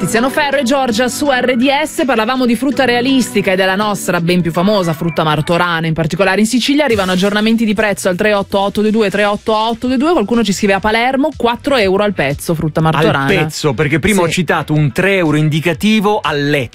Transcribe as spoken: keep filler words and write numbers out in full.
Tiziano Ferro e Giorgia su R D S. Parlavamo di frutta realistica e della nostra ben più famosa frutta martorana, in particolare in Sicilia. Arrivano aggiornamenti di prezzo al tre otto otto due due tre otto otto due due. Qualcuno ci scrive: a Palermo quattro euro al pezzo frutta martorana. Al pezzo, perché prima Sì. ho citato un tre euro indicativo al letto.